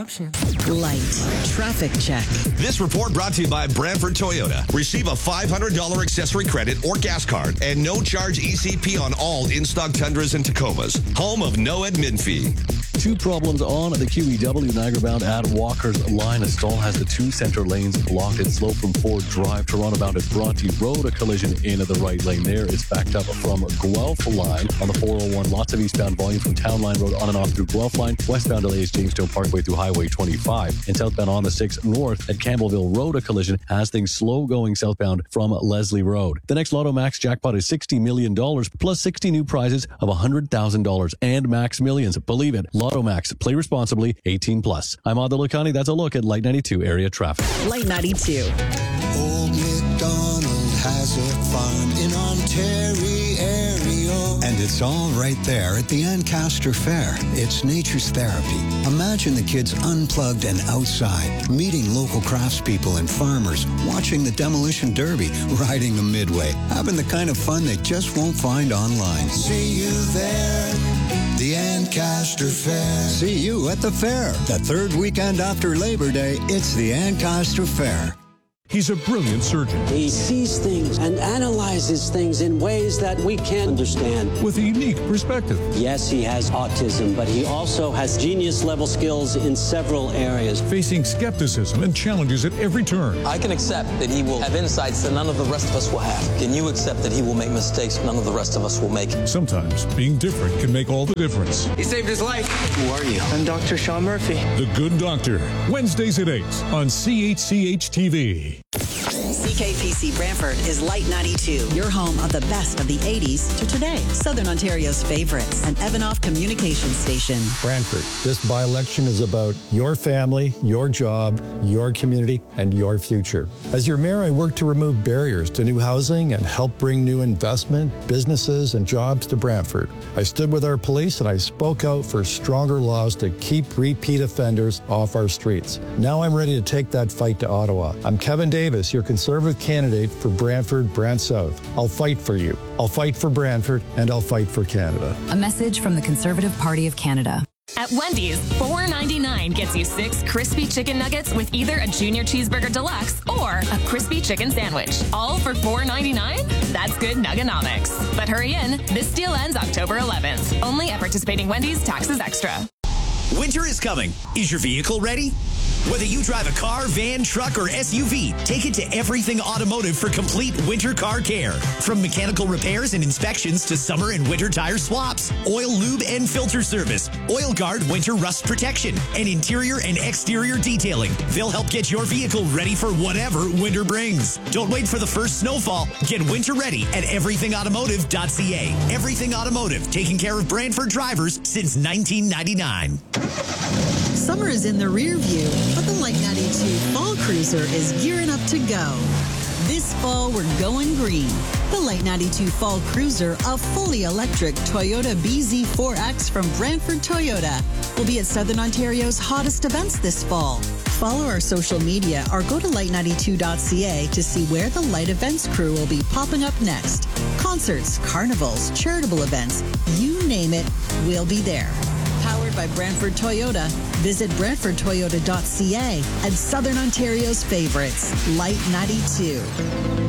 option. Light traffic check. This report brought to you by Brantford Toyota. Receive a $500 accessory credit or gas card and no charge ECP on all in-stock Tundras and Tacomas. Home of no admin fee. Two problems on the QEW Niagara bound at Walker's Line. A stall has the two center lanes blocked. It's slow from Ford Drive. Toronto bound at Bronte Road. A collision in the right lane there. It's backed up from Guelph Line on the 401. Lots of eastbound volume from Town Line Road on and off through Guelph Line. Westbound delays Jamestown Parkway through Highway 25. And southbound on the 6 north at Campbellville Road. A collision has things slow going southbound from Leslie Road. The next Lotto Max jackpot is $60 million plus 60 new prizes of $100,000 and Max Millions. Believe it. Lotto Max. Play responsibly. 18 plus. I'm Adil Lakhani. That's a look at Light 92 area traffic. Light 92. Old MacDonald has a farm in Ontario. And it's all right there at the Ancaster Fair. It's nature's therapy. Imagine the kids unplugged and outside, meeting local craftspeople and farmers, watching the demolition derby, riding the midway, having the kind of fun they just won't find online. See you there. The Ancaster Fair. See you at the fair. The third weekend after Labor Day, it's the Ancaster Fair. He's a brilliant surgeon. He sees things and analyzes things in ways that we can't understand. With a unique perspective. Yes, he has autism, but he also has genius-level skills in several areas. Facing skepticism and challenges at every turn. I can accept that he will have insights that none of the rest of us will have. Can you accept that he will make mistakes none of the rest of us will make? Sometimes being different can make all the difference. He saved his life. Who are you? I'm Dr. Sean Murphy. The Good Doctor. Wednesdays at 8 on CHCH TV. CKPC Brantford is Light 92, your home of the best of the 80s to today. Southern Ontario's favorites, an Evanoff communication station. Brantford, this by-election is about your family, your job, your community, and your future. As your mayor, I work to remove barriers to new housing and help bring new investment, businesses, and jobs to Brantford. I stood with our police and I spoke out for stronger laws to keep repeat offenders off our streets. Now I'm ready to take that fight to Ottawa. I'm Kevin Davis, your Conservative candidate for Brantford, Brant South. I'll fight for you. I'll fight for Brantford, and I'll fight for Canada. A message from the Conservative Party of Canada. At Wendy's, $4.99 gets you 6 crispy chicken nuggets with either a Junior Cheeseburger Deluxe or a crispy chicken sandwich. All for $4.99? That's good Nuggenomics. But hurry in. This deal ends October 11th. Only at participating Wendy's, taxes extra. Winter is coming. Is your vehicle ready? Whether you drive a car, van, truck, or SUV, take it to Everything Automotive for complete winter car care. From mechanical repairs and inspections to summer and winter tire swaps, oil, lube, and filter service, Oil Guard winter rust protection, and interior and exterior detailing. They'll help get your vehicle ready for whatever winter brings. Don't wait for the first snowfall. Get winter ready at everythingautomotive.ca. Everything Automotive, taking care of Brantford drivers since 1999. Summer is in the rear view, but the Light 92 Fall Cruiser is gearing up to go. This fall, we're going green. The Light 92 Fall Cruiser, a fully electric Toyota BZ4X from Brantford Toyota, will be at Southern Ontario's hottest events this fall. Follow our social media or go to light92.ca to see where the Light Events crew will be popping up next. Concerts, carnivals, charitable events, you name it, we'll be there. Powered by Brantford Toyota. Visit brantfordtoyota.ca and Southern Ontario's favorites, Light 92.